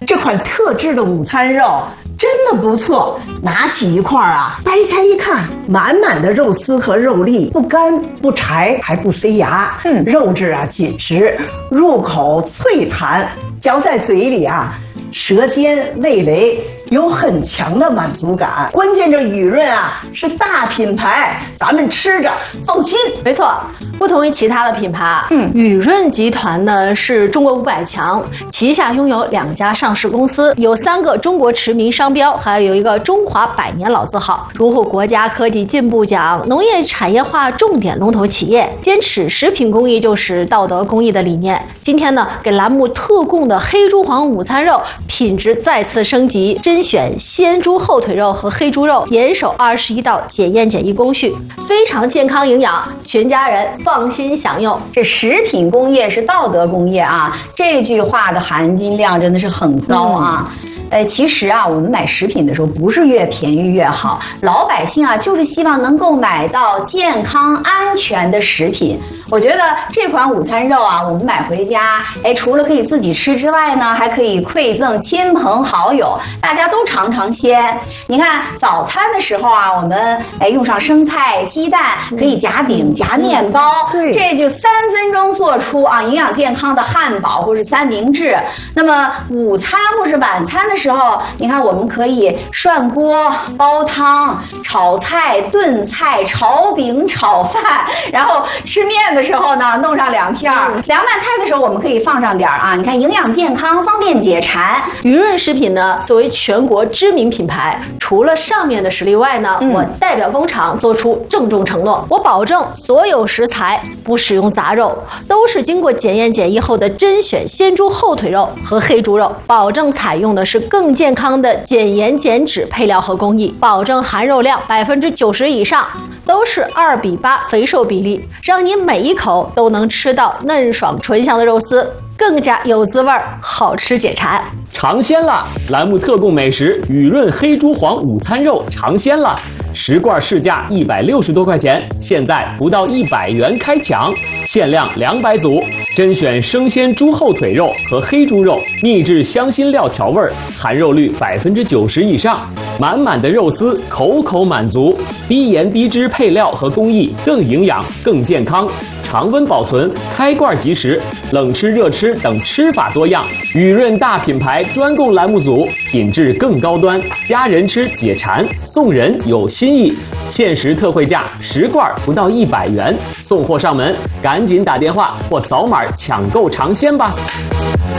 这款特制的午餐肉真的不错，拿起一块啊，掰开一看，满满的肉丝和肉粒，不干不柴，还不塞牙。肉质啊紧实，入口脆弹，嚼在嘴里啊，舌尖味蕾有很强的满足感。关键这雨润啊是大品牌，咱们吃着放心。 没错，不同于其他的品牌，雨润集团呢是中国500强，旗下拥有2家上市公司，有3个中国驰名商标，还有一个中华百年老字号，荣获国家科技进步奖、农业产业化重点龙头企业，坚持食品工艺就是道德工艺的理念。今天呢，给栏目特供的黑猪黄午餐肉品质再次升级，甄选鲜猪后腿肉和黑猪肉，严守21道检验检疫工序，非常健康营养，全家人放心享用。 这食品工业是道德工业啊，这句话的含金量真的是很高啊。其实啊，我们买食品的时候不是越便宜越好，老百姓啊就是希望能够买到健康安全的食品。我觉得这款午餐肉啊，我们买回家，除了可以自己吃之外呢，还可以馈赠亲朋好友，大家都尝尝鲜。你看早餐的时候啊，我们用上生菜、鸡蛋，可以夹饼、夹面包，这就3分钟做出啊营养健康的汉堡或是三明治。那么午餐或是晚餐的时候，你看我们可以涮锅、煲汤、炒菜、炖菜、炒饼、炒饭，然后吃面的时候呢，弄上2片凉拌菜的时候，我们可以放上点啊，你看营养健康，方便解馋。 雨润食品呢，作为全国知名品牌，除了上面的实力外呢，我代表工厂做出郑重承诺，我保证所有食材不使用杂肉，都是经过检验检疫后的甄选鲜猪后腿肉和黑猪肉，保证采用的是更健康的减盐减脂配料和工艺，保证含肉量90%以上，都是2:8肥瘦比例，让你每一口都能吃到嫩爽醇香的肉丝，更加有滋味，好吃解馋。 尝鲜了！栏目特供美食雨润黑猪黄午餐肉尝鲜了，10罐市价160多块钱，现在不到100元开抢，限量200组，甄选生鲜猪后腿肉和黑猪肉，秘制香辛料调味，含肉率90%以上，满满的肉丝，口口满足，低盐低脂配料和工艺，更营养更健康，常温保存，开罐即食，冷吃热吃等吃法多样。雨润大品牌专供栏目组，品质更高端，家人吃解馋，送人有新意。限时特惠价10罐不到100元，送货上门，赶紧打电话或扫码抢购尝鲜吧。